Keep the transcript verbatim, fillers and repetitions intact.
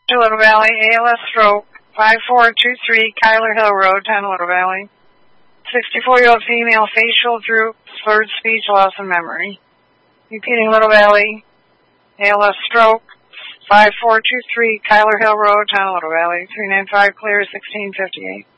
Little Valley, A L S stroke, five four two three Kyler Hill Road, ten Little Valley. sixty-four-year-old female, facial droop, slurred speech, loss of memory. Repeating, Little Valley, A L S stroke, five four two three Kyler Hill Road, ten Little Valley. three nine five clear, sixteen fifty-eight.